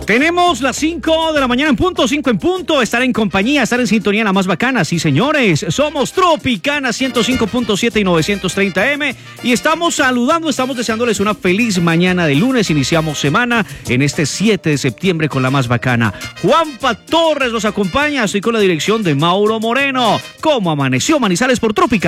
Tenemos las 5 de la mañana en punto, 5 en punto. Estar en compañía, estar en sintonía, la más bacana. Sí, señores, somos Tropicana 105.7 y 930M. Y estamos saludando, estamos deseándoles una feliz mañana de lunes. Iniciamos semana en este 7 de septiembre con la más bacana. Juanpa Torres nos acompaña. Estoy con la dirección de Mauro Moreno. ¿Cómo amaneció Manizales por Tropicana?